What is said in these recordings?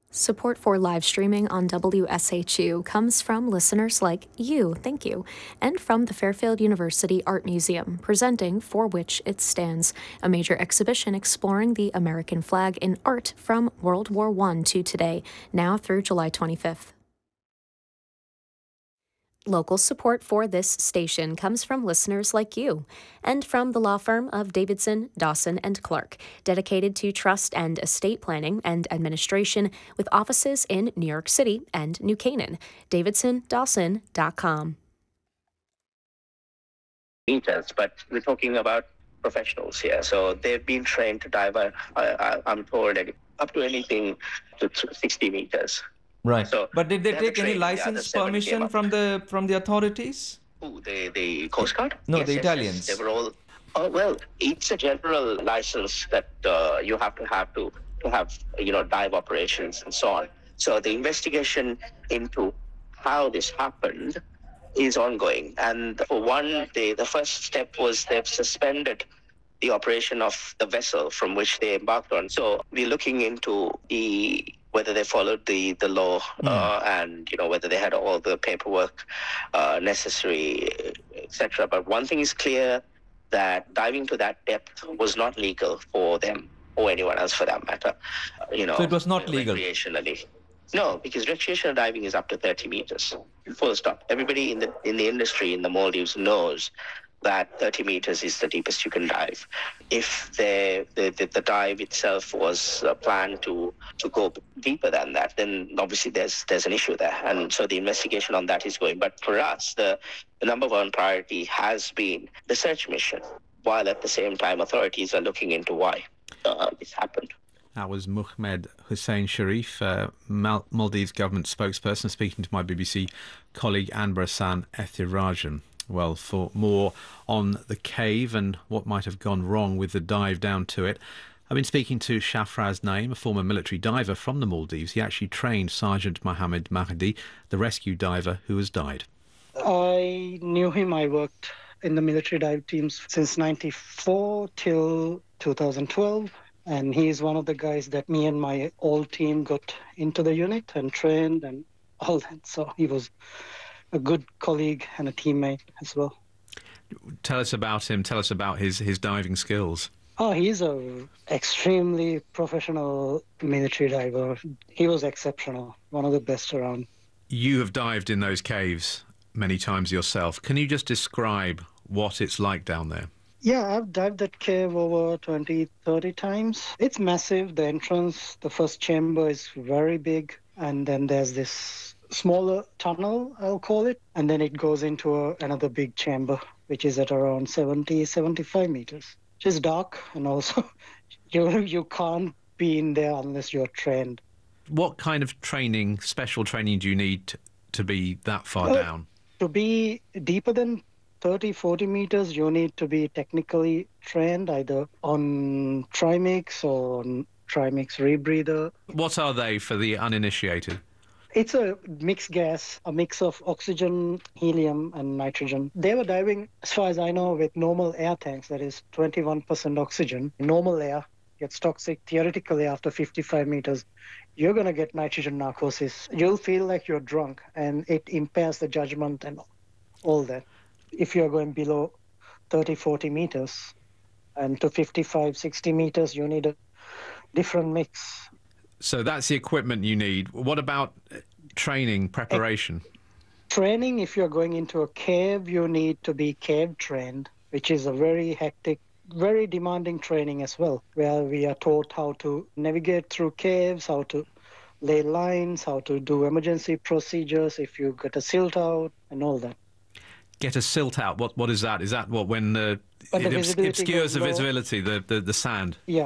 Support for live streaming on WSHU comes from listeners like you, thank you, and from the Fairfield University Art Museum, presenting For Which It Stands, a major exhibition exploring the American flag in art from World War I to today, now through July 25th. Local support for this station comes from listeners like you and from the law firm of Davidson, Dawson, and Clark, dedicated to trust and estate planning and administration with offices in New York City and New Canaan. DavidsonDawson.com. Meters, but we're talking about professionals here. So they've been trained to dive, I'm told, up to anything to 60 meters. Right. So but did they have a take any training. The other license 7 came permission up. from the authorities? Who, the Coast Guard? No, Yes, the yes, Italians. yes. They were all. Oh well, it's a general license that you have to have dive operations and so on. So the investigation into how this happened is ongoing. And for one, the first step was they've suspended the operation of the vessel from which they embarked on. So we're looking into whether they followed the law and whether they had all the paperwork necessary, etc. But one thing is clear, that diving to that depth was not legal for them or anyone else for that matter. So it was not legal? Recreationally. No, because recreational diving is up to 30 meters. Full stop. Everybody in the industry in the Maldives knows that 30 meters is the deepest you can dive. If the dive itself was planned to go deeper than that, then obviously there's an issue there. And so the investigation on that is going. But for us, the number one priority has been the search mission, while at the same time authorities are looking into why this happened. That was Muhammad Hussein Sharif, Maldives government spokesperson, speaking to my BBC colleague Anbar Hassan Ethirajan. Well, for more on the cave and what might have gone wrong with the dive down to it, I've been speaking to Shafraz Naim, a former military diver from the Maldives. He actually trained Sergeant Mohammed Mahdi, the rescue diver who has died. I knew him. I worked in the military dive teams since 94 till 2012. And he's one of the guys that me and my old team got into the unit and trained and all that. So he was a good colleague and a teammate as well. Tell us about him. Tell us about his diving skills. Oh, he's a extremely professional military diver. He was exceptional, one of the best around. You have dived in those caves many times yourself. Can you just describe what it's like down there? Yeah, I've dived that cave over 20, 30 times. It's massive. The entrance, the first chamber is very big. And then there's this smaller tunnel, I'll call it. And then it goes into another big chamber, which is at around 70, 75 meters. Which is dark, and also you can't be in there unless you're trained. What kind of training, special training, do you need to be that far down? To be deeper than 30, 40 meters, you need to be technically trained either on Trimix or on Trimix rebreather. What are they for the uninitiated? It's a mixed gas, a mix of oxygen, helium, and nitrogen. They were diving, as far as I know, with normal air tanks, that is 21% oxygen. Normal air gets toxic theoretically after 55 meters. You're going to get nitrogen narcosis. You'll feel like you're drunk, and it impairs the judgment and all that. If you're going below 30, 40 meters, and to 55, 60 meters, you need a different mix. So that's the equipment you need. What about training, preparation? Training, if you're going into a cave, you need to be cave trained, which is a very hectic, very demanding training as well, where we are taught how to navigate through caves, how to lay lines, how to do emergency procedures if you get a silt out and all that. Get a silt out. What is that? Is that when it obscures the visibility, the sand? Yeah.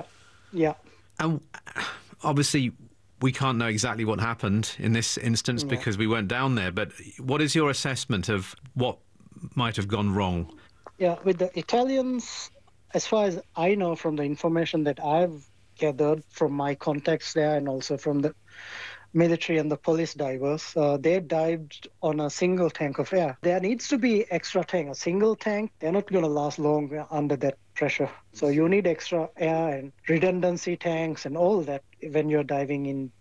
And obviously, we can't know exactly what happened in this instance because we weren't down there. But what is your assessment of what might have gone wrong? Yeah, with the Italians, as far as I know from the information that I've gathered from my contacts there and also from the military and the police divers, they dived on a single tank of air. There needs to be extra tank. A single tank, they're not going to last long under that pressure. So you need extra air and redundancy tanks and all that when you're diving in